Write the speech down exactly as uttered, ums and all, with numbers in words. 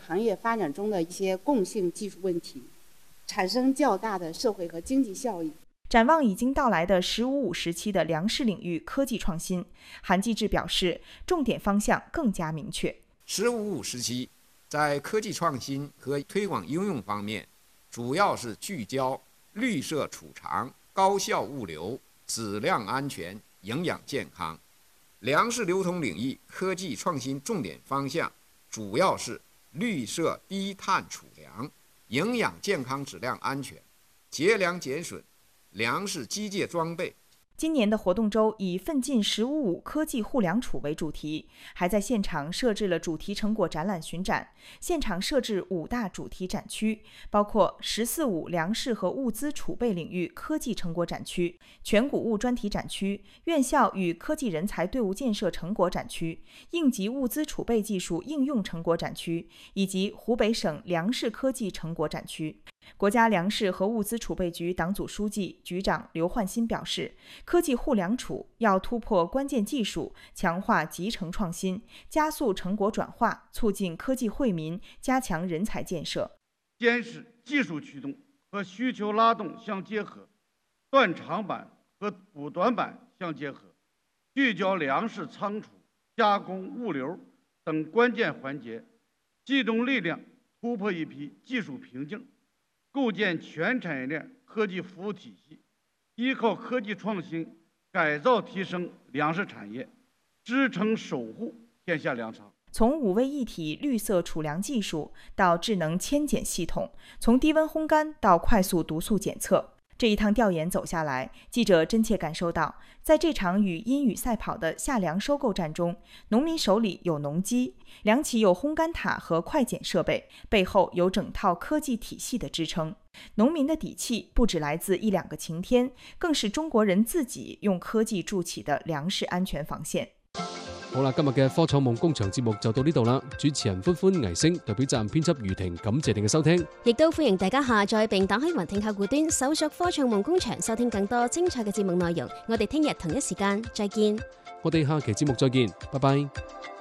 行业发展中的一些共性技术问题，产生较大的社会和经济效益。 展望已经到来的“十五五”时期的粮食领域科技创新，韩继志表示，重点方向更加明确。 “十五五”时期在科技创新和推广应用方面，主要是聚焦绿色储藏、高效物流、质量安全、营养健康。粮食流通领域科技创新重点方向主要是绿色低碳储粮、营养健康、质量安全、节粮减损、粮食机械装备。 今年的活动周以奋进“十五五”科技护粮储为主题，还在现场设置了主题成果展览巡展。现场设置五大主题展区，包括“十四五”粮食和物资储备领域科技成果展区、全谷物专题展区、院校与科技人才队伍建设成果展区、应急物资储备技术应用成果展区，以及湖北省粮食科技成果展区。国家粮食和物资储备局党组书记、局长刘焕新表示，科技护粮储要突破关键技术，强化集成创新，加速成果转化，促进科技惠民，加强人才建设。 坚持技术驱动和需求拉动相结合，断长板和补短板相结合，聚焦粮食仓储、加工、物流等关键环节，集中力量突破一批技术瓶颈，构建全产业链科技服务体系，依靠科技创新改造提升粮食产业，支撑守护天下粮仓。 从五位一体绿色储粮技术到智能铅检系统，从低温烘干到快速毒素检测，这一趟调研走下来，记者真切感受到，在这场与阴雨赛跑的夏粮收购战中，农民手里有农机，粮企有烘干塔和快检设备，背后有整套科技体系的支撑。农民的底气不只来自一两个晴天，更是中国人自己用科技筑起的粮食安全防线。 好啦，今日嘅科創夢工場節目就到呢度啦。主持人歡歡、倪星，代表責任編輯余婷，感謝你嘅收聽。 亦都歡迎大家下載並打開雲聽客戶端，搜索科創夢工場，收聽更多精彩嘅節目內容。我哋聽日同一時間再見。 我哋下期節目再見，拜拜。